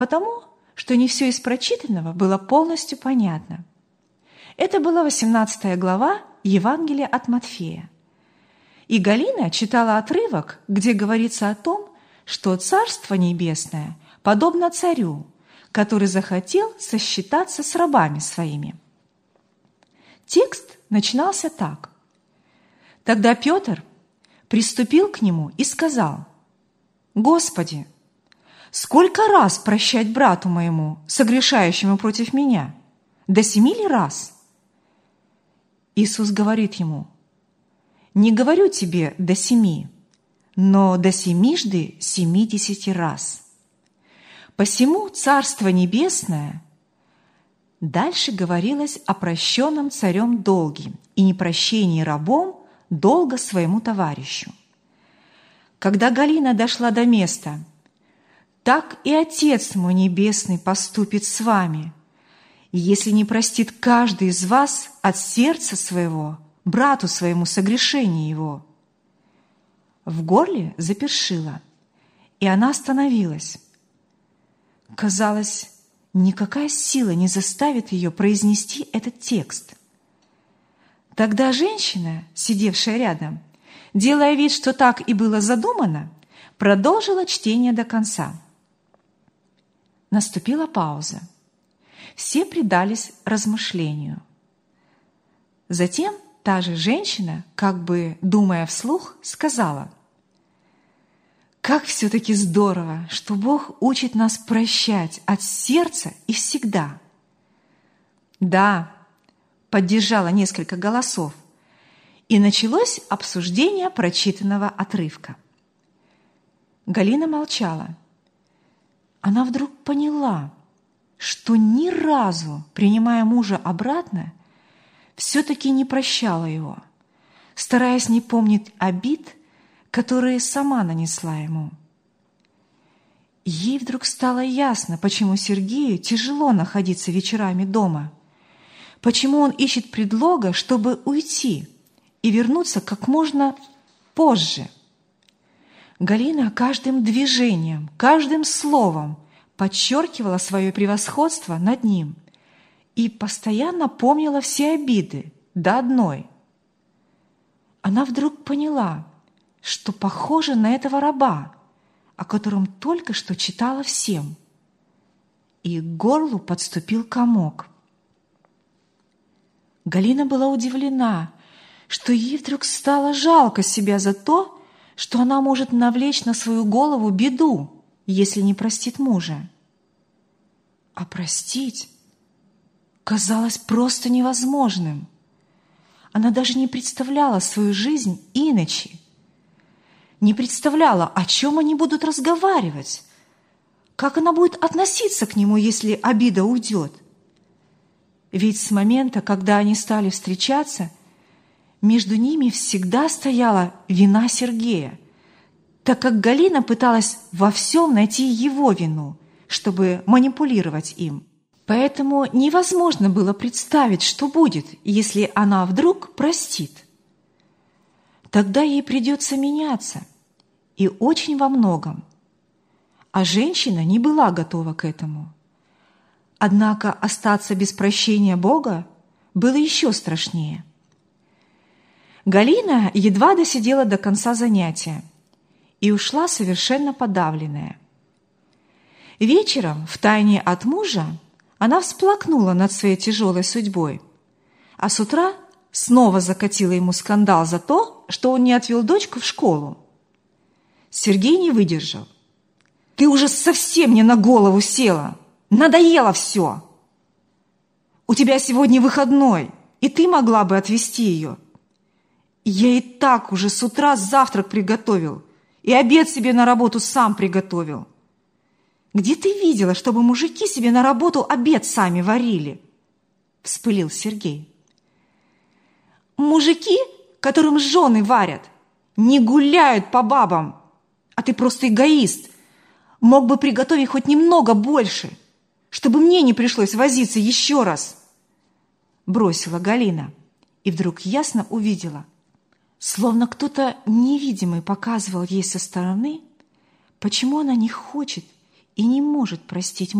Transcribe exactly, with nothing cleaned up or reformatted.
потому что не все из прочитанного было полностью понятно. Это была восемнадцатая глава Евангелия от Матфея. И Галина читала отрывок, где говорится о том, что Царство Небесное подобно царю, который захотел сосчитаться с рабами своими. Текст начинался так. Тогда Петр приступил к нему и сказал: «Господи, сколько раз прощать брату моему, согрешающему против меня? До семи ли раз?» Иисус говорит ему: «Не говорю тебе до семи, но до семижды семидесяти раз. Посему Царство Небесное». Дальше говорилось о прощенном царем долге и непрощении рабом долга своему товарищу. Когда Галина дошла до места «Так и Отец мой Небесный поступит с вами, если не простит каждый из вас от сердца своего брату своему согрешение его». В горле запершило, и она остановилась. Казалось, никакая сила не заставит ее произнести этот текст. Тогда женщина, сидевшая рядом, делая вид, что так и было задумано, продолжила чтение до конца. Наступила пауза. Все предались размышлению. Затем та же женщина, как бы думая вслух, сказала: «Как все-таки здорово, что Бог учит нас прощать от сердца и всегда!» «Да», — поддержало несколько голосов, и началось обсуждение прочитанного отрывка. Галина молчала. Она вдруг поняла, что ни разу, принимая мужа обратно, все-таки не прощала его, стараясь не помнить обид, которые сама нанесла ему. Ей вдруг стало ясно, почему Сергею тяжело находиться вечерами дома, почему он ищет предлога, чтобы уйти и вернуться как можно позже. Галина каждым движением, каждым словом подчеркивала свое превосходство над ним и постоянно помнила все обиды до одной. Она вдруг поняла, что похожа на этого раба, о котором только что читала всем, и к горлу подступил комок. Галина была удивлена, что ей вдруг стало жалко себя за то, что она может навлечь на свою голову беду, если не простит мужа. А простить казалось просто невозможным. Она даже не представляла свою жизнь иначе, не представляла, о чем они будут разговаривать, как она будет относиться к нему, если обида уйдет. Ведь с момента, когда они стали встречаться, между ними всегда стояла вина Сергея, так как Галина пыталась во всем найти его вину, чтобы манипулировать им. Поэтому невозможно было представить, что будет, если она вдруг простит. Тогда ей придется меняться, и очень во многом. А женщина не была готова к этому. Однако остаться без прощения Бога было еще страшнее. Галина едва досидела до конца занятия и ушла совершенно подавленная. Вечером, втайне от мужа, она всплакнула над своей тяжелой судьбой, а с утра снова закатила ему скандал за то, что он не отвел дочку в школу. Сергей не выдержал. «Ты уже совсем мне на голову села! Надоело все! У тебя сегодня выходной, и ты могла бы отвезти ее. Я и так уже с утра завтрак приготовил, и обед себе на работу сам приготовил. Где ты видела, чтобы мужики себе на работу обед сами варили?» – вспылил Сергей. «Мужики, которым жены варят, не гуляют по бабам, а ты просто эгоист. Мог бы приготовить хоть немного больше, чтобы мне не пришлось возиться еще раз», – бросила Галина и вдруг ясно увидела, словно кто-то невидимый показывал ей со стороны, почему она не хочет и не может простить